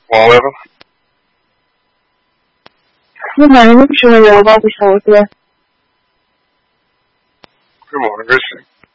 Moreover, Good morning, I'm sure you're about to show here. good morning, Richard.